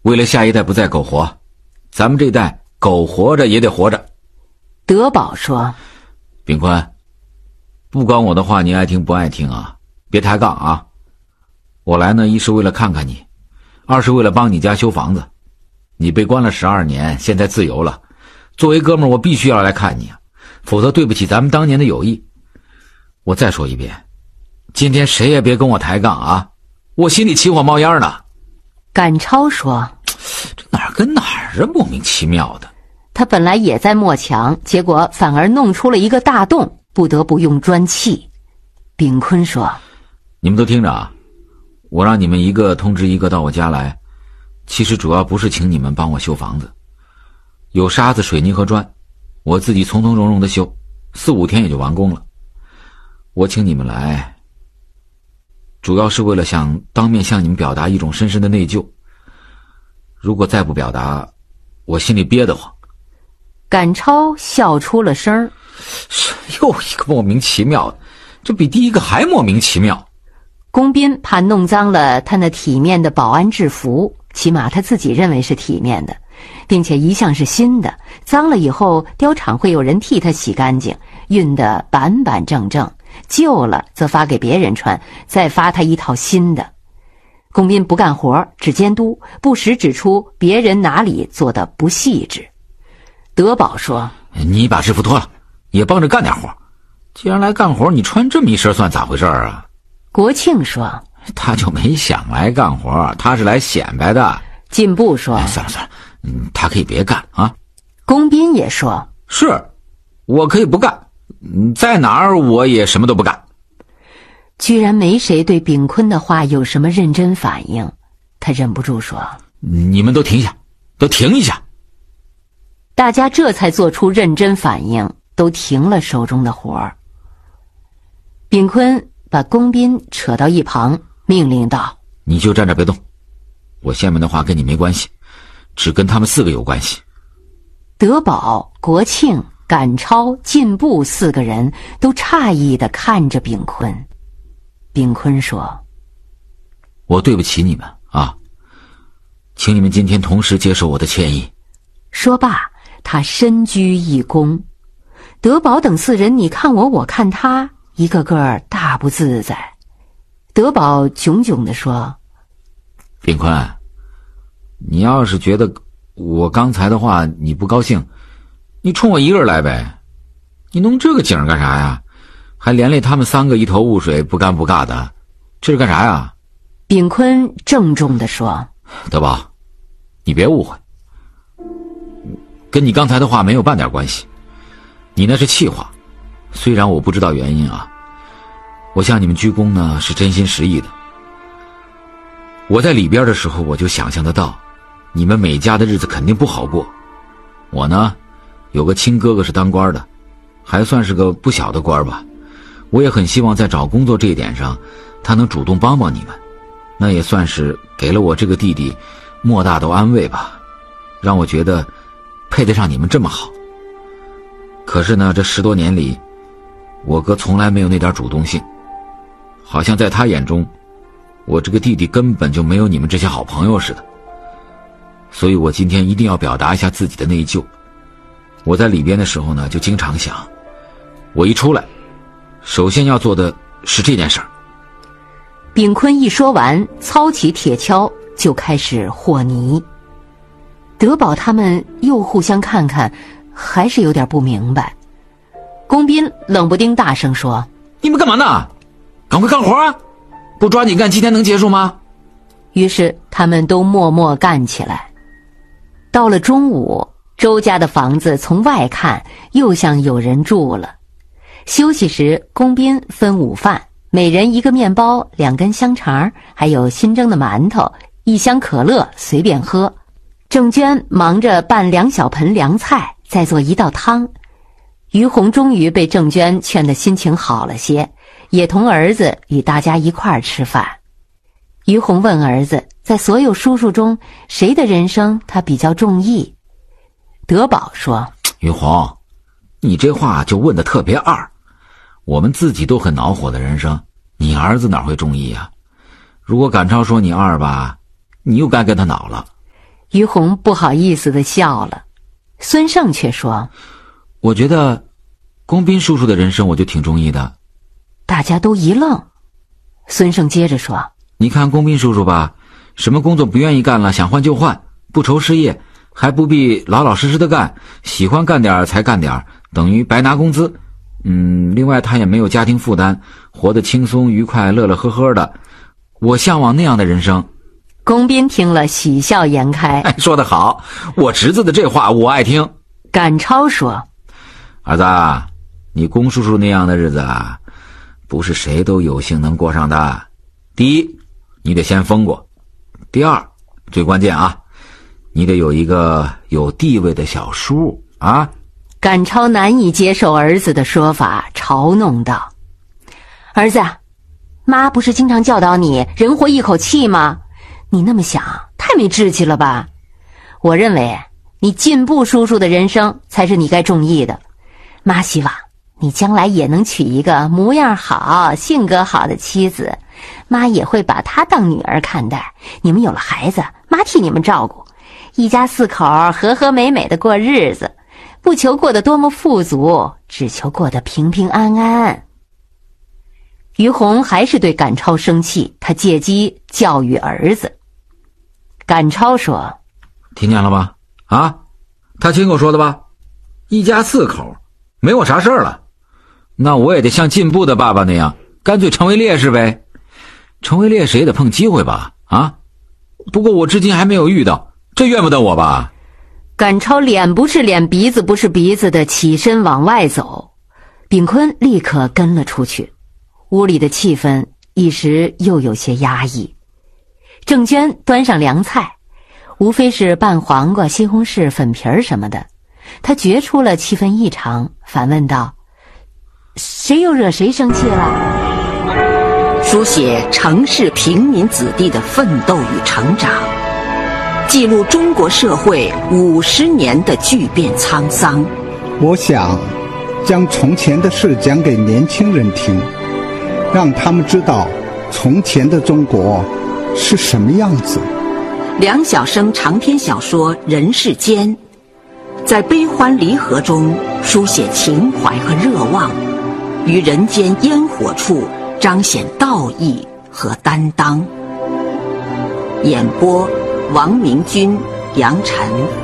为了下一代不再苟活，咱们这代苟活着也得活着。 德宝说： 炳坤，不管我的话你爱听不爱听啊，别抬杠啊。我来呢，一是为了看看你，二是为了帮你家修房子。你被关了12年，现在自由了，作为哥们儿我必须要来看你啊，否则对不起咱们当年的友谊。我再说一遍，今天谁也别跟我抬杠啊，我心里起火冒烟呢。 赶超说： 这哪儿跟哪儿啊，莫名其妙的。 他本来也在磨墙，结果反而弄出了一个大洞，不得不用砖砌。炳坤说： 你们都听着啊，我让你们一个通知一个到我家来，其实主要不是请你们帮我修房子，有沙子、水泥和砖，我自己从从容容的修，4、5天也就完工了。我请你们来，主要是为了想当面向你们表达一种深深的内疚。如果再不表达，我心里憋得慌。 赶超笑出了声儿。 又一个莫名其妙的，这比第一个还莫名其妙。 龚斌怕弄脏了他那体面的保安制服，起码他自己认为是体面的，并且一向是新的，脏了以后貂厂会有人替他洗干净，熨得板板正正，旧了则发给别人穿，再发他一套新的。龚斌不干活，只监督，不时指出别人哪里做得不细致。德宝说： 你把制服脱了，也帮着干点活。既然来干活，你穿这么一身算咋回事啊？ 国庆说： 他就没想来干活，他是来显摆的。 进步说： 算了，他可以别干啊。 龚斌也说： 是，我可以不干，在哪儿我也什么都不干。 居然没谁对炳坤的话有什么认真反应，他忍不住说： 你们都停下，都停一下。 大家这才做出认真反应，都停了手中的活儿。炳坤把龚斌扯到一旁，命令道： 你就站着别动，我下面的话跟你没关系，只跟他们4个有关系。 德宝、国庆、赶超、进步4个人都诧异地看着炳坤。炳坤说： 我对不起你们啊，请你们今天同时接受我的歉意。 说罢，他深鞠一躬。德宝等4人你看我我看他，一个个大不自在。德宝炯炯地说： 炳坤，你要是觉得我刚才的话你不高兴，你冲我一个人来呗，你弄这个景干啥呀？还连累他们3个一头雾水，不干不尬的，这是干啥呀？ 炳坤郑重地说： 德宝，你别误会，跟你刚才的话没有半点关系，你那是气话，虽然我不知道原因啊，我向你们鞠躬呢是真心实意的。我在里边的时候我就想象得到，你们每家的日子肯定不好过。我呢，有个亲哥哥是当官的，还算是个不小的官吧。我也很希望在找工作这一点上，他能主动帮帮你们，那也算是给了我这个弟弟莫大的安慰吧，让我觉得配得上你们这么好。可是呢，这10多年里，我哥从来没有那点主动性，好像在他眼中，我这个弟弟根本就没有你们这些好朋友似的。所以我今天一定要表达一下自己的内疚。我在里边的时候呢，就经常想，我一出来，首先要做的是这件事儿。 炳坤一说完，操起铁锹就开始和泥。德宝他们又互相看看，还是有点不明白。龚斌冷不丁大声说： 你们干嘛呢？赶快干活啊！不抓紧干，今天能结束吗？ 于是他们都默默干起来。到了中午，周家的房子从外看又像有人住了。休息时，龚斌分午饭，每人1个面包，2根香肠，还有新蒸的馒头，1箱可乐，随便喝。郑娟忙着拌2小盆凉菜，再做1道汤。于红终于被郑娟劝得心情好了些，也同儿子与大家一块儿吃饭。于红问儿子，在所有叔叔中，谁的人生他比较中意？德宝说： 于红，你这话就问得特别二。我们自己都很恼火的人生，你儿子哪会中意啊？如果赶超说你二吧，你又该跟他恼了。 于洪不好意思地笑了。孙胜却说： 我觉得龚斌叔叔的人生我就挺中意的。 大家都一愣。孙胜接着说： 你看龚斌叔叔吧，什么工作不愿意干了想换就换，不愁失业，还不必老老实实的干，喜欢干点才干点，等于白拿工资。另外他也没有家庭负担，活得轻松愉快，乐乐呵呵的。我向往那样的人生。 龚斌听了喜笑颜开。 说得好，我侄子的这话我爱听。 赶超说： 儿子，你龚叔叔那样的日子啊，不是谁都有幸能过上的。第一，你得先疯过；第二，最关键啊，你得有一个有地位的小叔啊。 赶超难以接受儿子的说法，嘲弄道：儿子，妈不是经常教导你人活一口气吗？你那么想太没志气了吧。我认为你进步叔叔的人生才是你该中意的。妈希望你将来也能娶一个模样好性格好的妻子，妈也会把她当女儿看待。你们有了孩子，妈替你们照顾，一家4口和和美美的过日子，不求过得多么富足，只求过得平平安安。于洪还是对赶超生气，他借机教育儿子。赶超说： 听见了吧？啊，他亲口说的吧？一家4口，没我啥事儿了。那我也得像进步的爸爸那样，干脆成为烈士呗。成为烈士也得碰机会吧？啊，不过我至今还没有遇到，这怨不得我吧？ 赶超脸不是脸鼻子不是鼻子的起身往外走，炳坤立刻跟了出去。屋里的气氛一时又有些压抑。郑娟端上凉菜，无非是拌黄瓜、西红柿、粉皮儿什么的。她觉出了气氛异常，反问道：谁又惹谁生气了？ 书写城市平民子弟的奋斗与成长，记录中国社会50年的巨变沧桑。 我想将从前的事讲给年轻人听，让他们知道从前的中国是什么样子。 梁晓声长篇小说《人世间》，在悲欢离合中书写情怀和热望，于人间烟火处彰显道义和担当。演播：王明君、杨晨。